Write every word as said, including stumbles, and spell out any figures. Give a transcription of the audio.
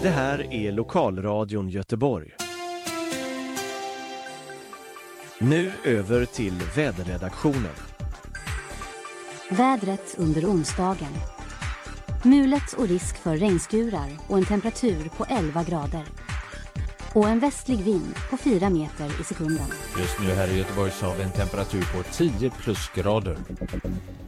Det här är Lokalradion Göteborg. Nu över till väderredaktionen. Vädret under onsdagen. Mulet och risk för regnskurar och en temperatur på elva grader. Och en västlig vind på fyra meter i sekunden. Just nu här i Göteborg så har vi en temperatur på tio plusgrader.